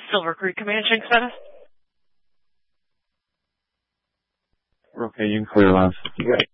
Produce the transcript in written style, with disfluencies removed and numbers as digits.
Silver Creek Commanding Center. We're okay, you can clear lines. Great.